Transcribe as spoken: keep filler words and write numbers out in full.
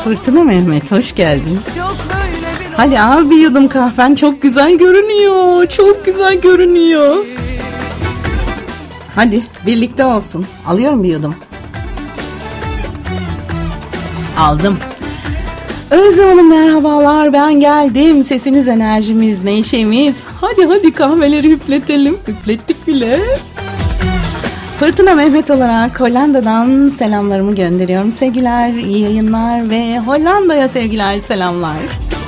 Fırtına Mehmet, hoş geldin. Hadi al bir yudum kahven, çok güzel görünüyor. Çok güzel görünüyor. Hadi birlikte olsun. Alıyorum bir yudum. Aldım. Özlem Hanım merhabalar, ben geldim. Sesiniz, enerjimiz, neşemiz. Hadi hadi kahveleri hüpletelim. Hüplettik bile. Fırtına Mehmet olarak Hollanda'dan selamlarımı gönderiyorum. Sevgiler, iyi yayınlar ve Hollanda'ya sevgiler, selamlar.